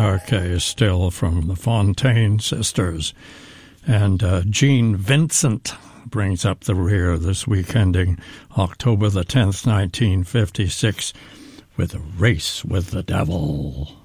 Parquet still from the Fontaine sisters. And Gene Vincent brings up the rear this week, ending October the 10th, 1956, with A Race with the Devil.